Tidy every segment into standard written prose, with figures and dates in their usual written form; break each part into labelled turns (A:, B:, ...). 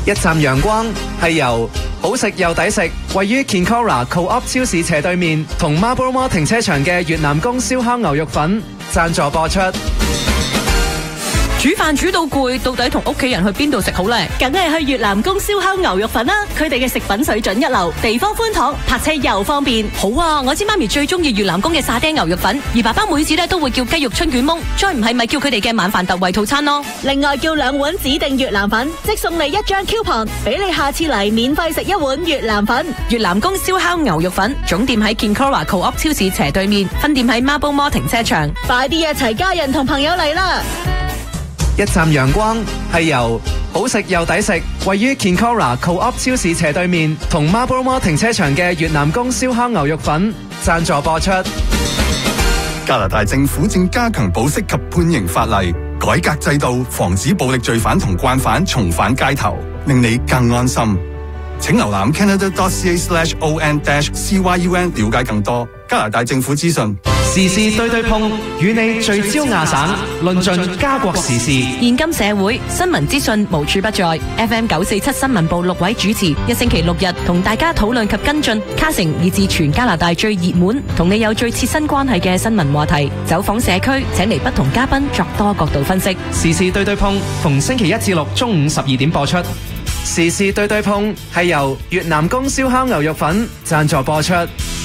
A: 一站陽光係由好食又抵食，位於 Kinkora Co-op 超市斜對面同 Marlborough Mall 停車場嘅越南宮燒烤牛肉粉贊助播出。
B: 煮飯煮到攰，到底同屋企人去邊度食好呢？
C: 梗係去越南宮燒烤牛肉粉啦！佢哋嘅食品水準一流，地方寬敞，泊車又方便。
B: 好啊，我知媽咪最中意越南宮嘅沙爹牛肉粉，而爸爸每次都會叫雞肉春卷檬，再唔係咪叫佢哋嘅晚飯特惠套餐咯。
C: 另外叫2碗指定越南粉，即送你1張 coupon， 俾你下次嚟免費食1碗越南粉。
B: 越南宮燒烤牛肉粉總店喺 Kinkora Co-op 超市斜對面，分店喺 Marlborough Mall 停車場。
C: 快啲一齊家人同朋友嚟啦！
A: 一站陽光係由好食又抵食，位於 Kinkora Co-op 超市斜對面同 Marlborough Mall 停車場嘅越南宮燒烤牛肉粉贊助播出。
D: 加拿大政府正加強保釋及判刑法例，改革制度，防止暴力罪犯同慣犯重返街頭，令你更安心。請瀏覽 canada.ca/on-cyun 了解更多加拿大政府資訊。
A: 時事對對碰，與你聚焦亞省，論盡加國時事。
B: 現今社會新聞資訊無處不在。FM 947新聞部6位主持，一星期6日同大家討論及跟進卡城以至全加拿大最熱門同你有最切身關係嘅新聞話題。走訪社區，請嚟不同嘉賓作多角度分析。
A: 時事對對碰，逢星期1至6中午12點播出。時事對對碰係由越南宮燒烤牛肉粉贊助播出。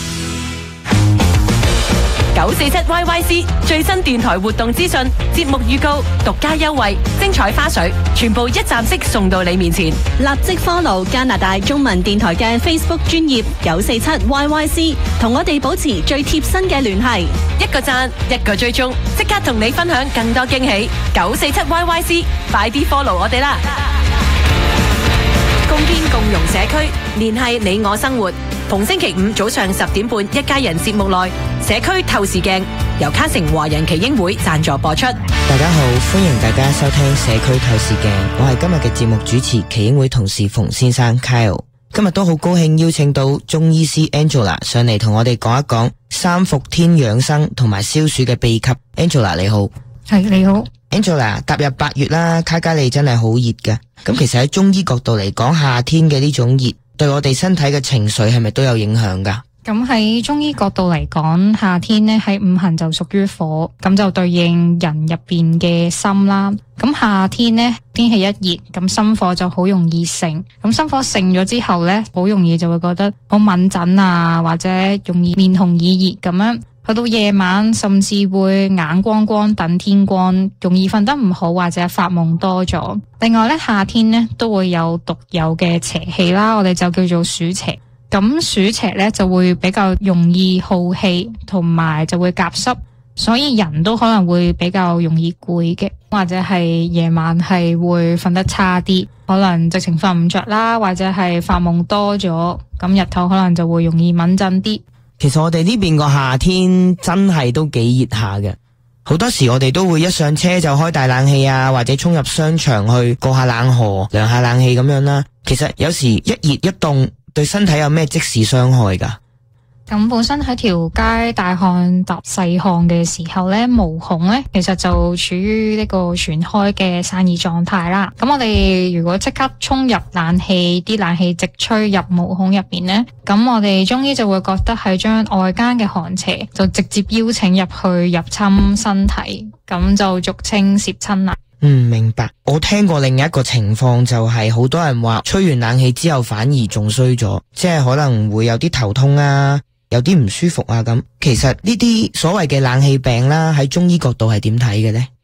B: 947YYC 最新電台活動資訊、節目預告、獨家優惠、精彩花絮，全部一站式送到你面前。
C: 立即 follow 加拿大中文電台嘅 Facebook 專頁947YYC， 同我哋保持最貼身嘅聯繫。
B: 一個讚，一個追蹤，即刻同你分享更多驚喜。947YYC， 快啲 follow 我哋啦！共建共融社區，聯繫你我生活。逢星期5早上10點半，一家人節目內社區透視鏡，由卡城華人耆英會贊助播出。
E: 大家好，歡迎大家收聽社區透視鏡，我係今日嘅節目主持耆英會同事馮先生 Kyle。今日都好高興邀請到中醫師 Angela 上嚟同我哋講一講三伏天養生同埋消暑嘅秘笈。Angela 你好。
F: 係，你好。
E: Angela， 踏入8月啦，卡加利真係好熱㗎。咁其實喺中醫角度嚟講，夏天嘅呢種熱對我哋身體嘅情緒係咪都有影響㗎？
F: 咁喺中醫角度嚟講，夏天呢喺五行就屬於火，咁就對應人入邊嘅心啦。咁夏天呢天氣一熱，咁心火就好容易盛。咁心火盛咗之後呢，好容易就會覺得好敏感啊，或者容易面紅耳熱咁樣。去到夜晚甚至會眼光光等天光，容易瞓得唔好或者發夢多咗。另外咧，夏天咧都會有獨有嘅邪氣啦，我哋就叫做暑邪。咁暑邪咧就會比較容易耗氣，同埋就會夾濕，所以人都可能會比較容易攰嘅，或者係夜晚係會瞓得差啲，可能直情瞓唔着啦，或者係發夢多咗，咁日頭可能就會容易敏震啲。
E: 其實我哋呢邊個夏天真係都幾熱下嘅，好多時我哋都會一上車就開大冷氣啊，或者衝入商場去過下冷河涼下冷氣咁樣啦。其實有時一熱一凍對身體有咩即時傷害㗎？
F: 咁本身喺條街大汗搭細汗嘅時候咧，毛孔咧其實就處於呢個全開嘅散熱狀態啦。咁我哋如果即刻衝入冷氣，啲冷氣直吹入毛孔入邊咧，咁我哋中醫就會覺得係將外間嘅寒邪就直接邀請入去入侵身體，咁就俗稱攝親啦。
E: 明白。我聽過另一個情況就係好多人話吹完冷氣之後反而仲衰咗，即係可能會有啲頭痛啊，有啲唔舒服啊咁。其實呢啲所謂嘅冷氣病啦，喺中醫角度係點睇嘅呢？